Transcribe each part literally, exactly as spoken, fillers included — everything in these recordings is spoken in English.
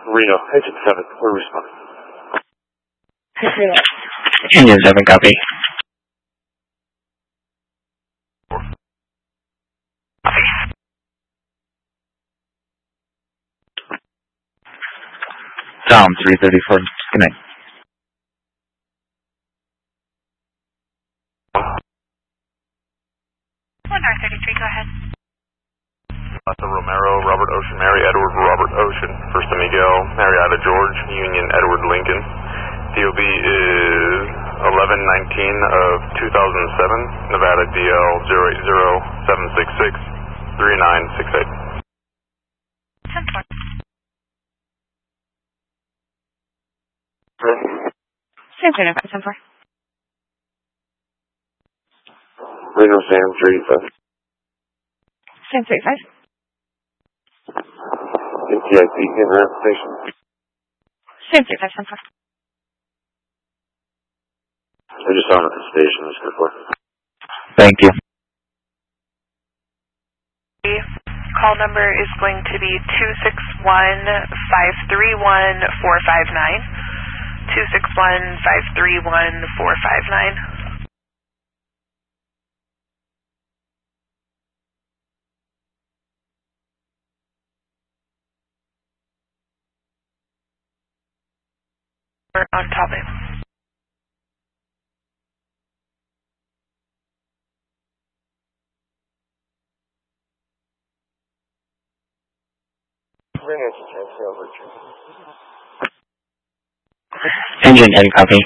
Reno, Agent seven, we're responding. Agent seven, copy. Tom, three thirty-four, good night. one R thirty-three, go ahead. Lassa Romero, Robert Ocean, Mary Edward, Robert Ocean, First Miguel, Marietta George, Union Edward Lincoln. D O B is eleven nineteen of two thousand seven, Nevada D L zero eight zero seven six six three nine six eight. ten four. San three nine five, ten four. Reno, San three five. San three five. N T I P, Internet Station. San three five, ten four. We're just on at the station, let's go for it. Thank you. Call number is going to be two six one, five three one, four five nine. two six one, five three one, four five nine. We're on top of it. Engine ten, copy.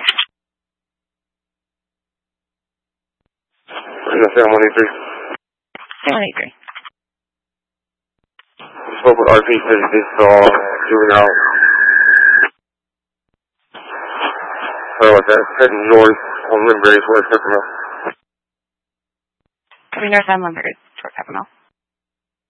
Reno, San one eight three. San one eight three. We spoke with R P, said they saw doing out. Sorry about that. Heading north on Limberry, where it's Peppermill. Copy north on Lumber, toward Peppermill.